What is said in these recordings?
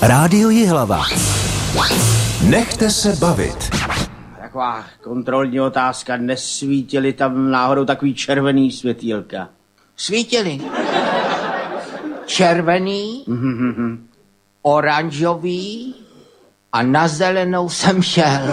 Rádio Jihlava. Nechte se bavit. Taková kontrolní otázka. Nesvítily tam náhodou takový červený světýlka? Svítily. Červený, oranžový a na zelenou jsem šel.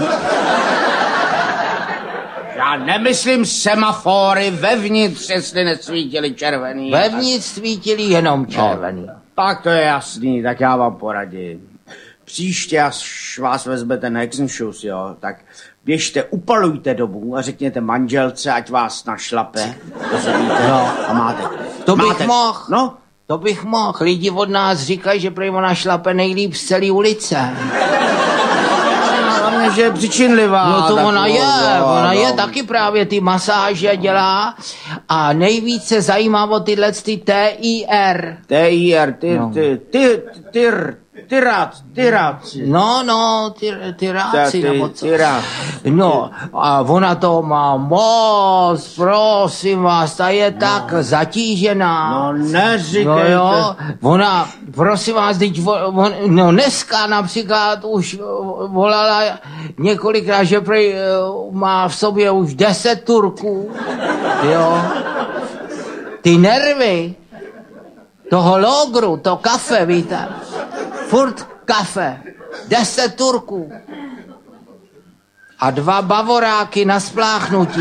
Já nemyslím semafory, vevnitř, jestli nesvítily červený. Vevnitř svítily jenom červený. No, tak to je jasný, tak já vám poradím. Příště, až vás vezme ten Hexenschuss, jo, tak běžte, upalujte domů a řekněte manželce, ať vás našlape. No, a máte. To bych mohl. No? To bych mohl. Lidi od nás říkají, že prý ona šlape nejlíp z celé ulice. Hlavně, že je přičinlivá. No to ona je, no. je taky právě ty masáže dělá a nejvíce zajímá o tyhle ty TIR. TIR, tyráci. No, tyráci, nebo co. No, a ona to má moc, prosím vás, ta je tak zatížená. No, neříkejte. No jo, ona, prosím vás, no dneska například už volala několikrát, že prej má v sobě už 10 Turků, jo. Ty nervy toho logru, to kafe, víte, furt kafe, 10 Turků a 2 bavoráky na spláchnutí.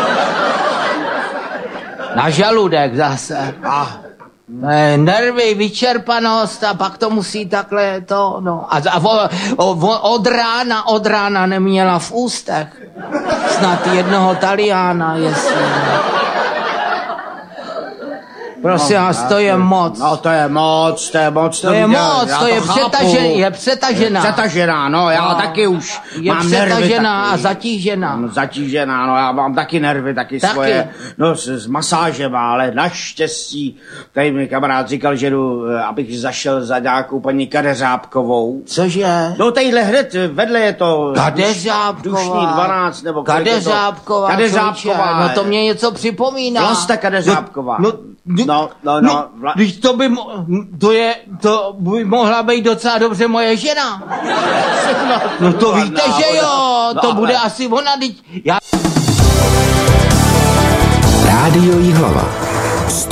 Na žaludek zase. Nervy, vyčerpanost a pak to musí takhle to, no. A od rána neměla v ústech. Snad jednoho Taliána, jestli. Prosím vás, to je moc. No to je moc. To je přetažená. Přetažená, no, já taky už je mám nervy. Přetažená a zatížená. No, zatížená, no, já mám taky nervy, taky svoje, no, s masážema, ale naštěstí, tady mi kamarád říkal, že jdu, abych zašel za nějakou paní Kadeřábkovou. Cože? No, tadyhle hned, vedle je to Kadeřábková. Dušný 12, nebo Kadeřábková. Kadeřábková. No to mě něco připomíná. Vlasta Kadeřábková. No. To by mohla být docela dobře moje žena. No to víte, že jo, to bude asi ona, Rádio Jihlava.